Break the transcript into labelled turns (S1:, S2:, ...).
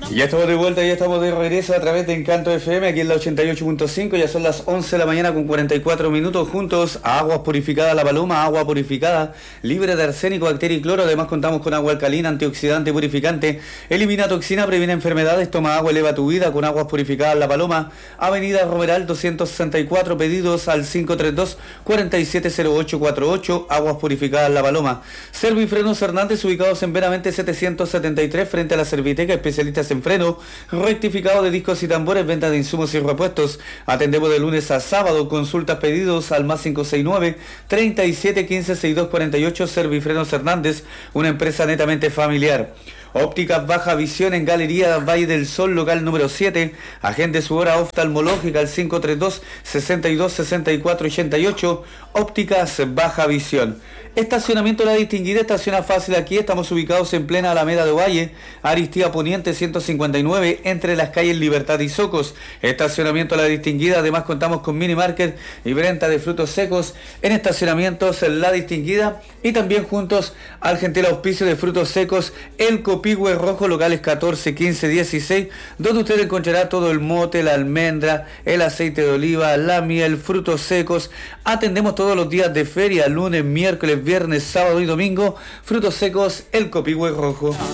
S1: Ya estamos de vuelta, ya estamos de regreso a través de Encanto FM, aquí en la 88.5, ya son las 11 de la mañana con 44 minutos, juntos a Aguas Purificadas La Paloma, agua purificada, libre de arsénico, bacteria y cloro. Además contamos con agua alcalina, antioxidante, purificante, elimina toxina, previene enfermedades, toma agua, eleva tu vida con Aguas Purificadas La Paloma. Avenida Romeral 264, pedidos al 532-470848, Aguas Purificadas La Paloma. Servifrenos Hernández, ubicados en Veramente 773, frente a la Serviteca, especialistas en freno, rectificado de discos y tambores, venta de insumos y repuestos. Atendemos de lunes a sábado. Consultas, pedidos al más 569 37 15 62 48. Servifrenos Hernández, una empresa netamente familiar. Ópticas Baja Visión en Galería Valle del Sol, local número 7. Agende su hora oftalmológica al 532 62 64 88. Ópticas Baja Visión. Estacionamiento La Distinguida, estaciona fácil aquí. Estamos ubicados en plena Alameda de Ovalle, Aristía Poniente 159, entre las calles Libertad y Socos. Estacionamiento La Distinguida. Además contamos con mini market y venta de frutos secos en estacionamientos La Distinguida, y también juntos al gentil auspicio de frutos secos El Copihue Rojo, locales 14, 15, 16, donde usted encontrará todo el mote, la almendra, el aceite de oliva, la miel, frutos secos. Atendemos todos los días de feria, lunes, miércoles, viernes, sábado y domingo. Frutos secos El Copihue Rojo.